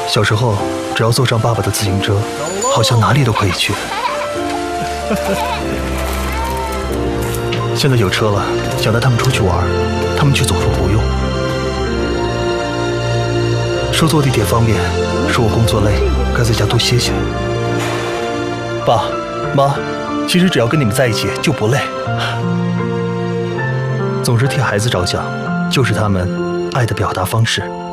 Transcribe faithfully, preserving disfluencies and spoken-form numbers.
小时候只要坐上爸爸的自行车，好像哪里都可以去。现在有车了，想带他们出去玩，他们却总说不用。说坐地铁方便，说我工作累，该在家多歇歇。爸妈，其实只要跟你们在一起就不累。总是替孩子着想，就是他们爱的表达方式。